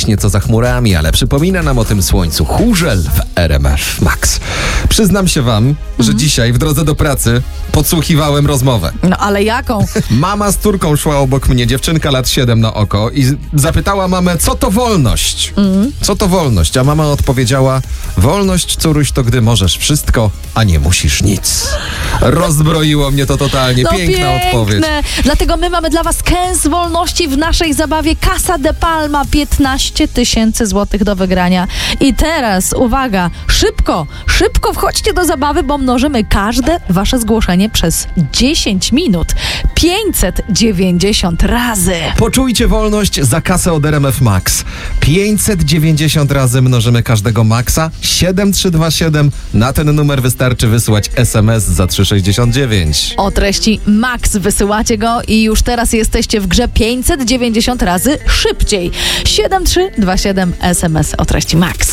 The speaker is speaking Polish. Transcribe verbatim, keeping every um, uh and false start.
dziś nieco za chmurami, ale przypomina nam o tym słońcu. Chórzel w R M F Max. Przyznam się wam, że Mhm. dzisiaj w drodze do pracy podsłuchiwałem rozmowę. No ale jaką? Mama z córką szła obok mnie, dziewczynka lat siedem na oko i z- zapytała mamę, co to wolność? Mhm. Co to wolność? A mama odpowiedziała, wolność, córuś, to gdy możesz wszystko, a nie musisz nic. Rozbroiło mnie to totalnie. No Piękna piękne. odpowiedź. Dlatego my mamy dla was kęs wolności w naszej zabawie Casa de Palma. piętnaście tysięcy złotych do wygrania. I teraz, uwaga, szybko, szybko wchodźcie do zabawy, bo mnożymy każde wasze zgłoszenie przez dziesięć minut. pięćset dziewięćdziesiąt razy. Poczujcie wolność za kasę od R M F Max. pięćset dziewięćdziesiąt razy mnożymy każdego Maxa. siedem trzy dwa siedem. Na ten numer wystarczy wysłać S M S za trzy sześćdziesiąt dziewięć. O treści Max wysyłacie go i już teraz jesteście w grze pięćset dziewięćdziesiąt razy szybciej. siedem trzy dwa siedem S M S o treści Max.